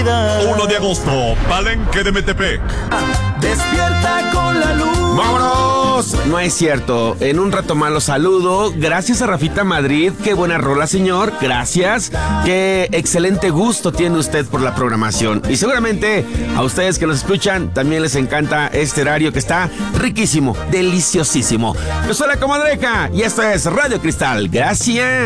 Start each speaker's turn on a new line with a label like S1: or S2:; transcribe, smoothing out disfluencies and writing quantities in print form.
S1: 1 de agosto, Palenque de Metepec.
S2: Despierta con la luz.
S3: ¡Vámonos! No es cierto. En un rato más los saludo. Gracias a Rafita Madrid. Qué buena rola, señor. Gracias. Qué excelente gusto tiene usted por la programación. Y seguramente a ustedes que nos escuchan también les encanta este horario que está riquísimo, deliciosísimo. Yo soy la Comadreja y esto es Radio Cristal. Gracias.